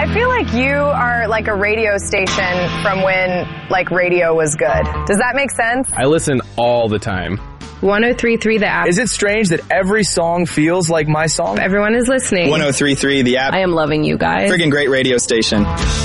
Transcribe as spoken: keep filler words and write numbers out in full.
I feel like you are like a radio station from when like radio was good. Does that make sense? I listen all the time. one oh three point three The App. Is it strange that every song feels like my song? Everyone is listening. one oh three point three The App. I am loving you guys. Friggin' great radio station.